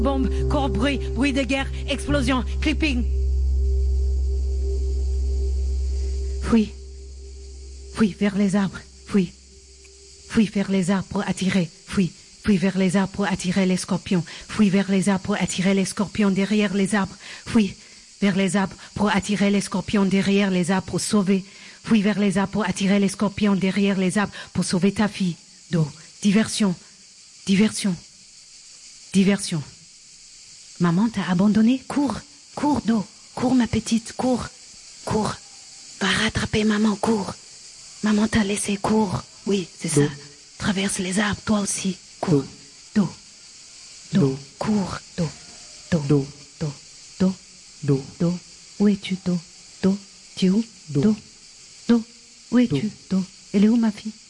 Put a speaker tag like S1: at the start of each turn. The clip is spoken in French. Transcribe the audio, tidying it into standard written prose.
S1: Bombe, corps, bruit de guerre, explosion, clipping. Fuis. Fuis vers les arbres, fuis. Fuis vers les arbres pour attirer, fuis. Fuis vers les arbres pour attirer les scorpions. Fuis vers les arbres pour attirer les scorpions derrière les arbres. Fuis vers les arbres pour attirer les scorpions derrière les arbres pour sauver. Fuis vers les arbres pour attirer les scorpions derrière les arbres pour sauver ta fille. Do. Diversion. Diversion. Diversion. Maman t'a abandonné? Cours. Cours, Do. Cours, ma petite. Cours. Cours. Va rattraper maman. Cours. Maman t'a laissé. Cours. Oui, c'est ça. Traverse les arbres, toi aussi. Cours. Do. Do. Cours. Do. Do. Do. Do. Do. Do. Où es-tu, Do? Do. Tu es où? Do. Do. Où es-tu, Do? Elle est où, ma fille?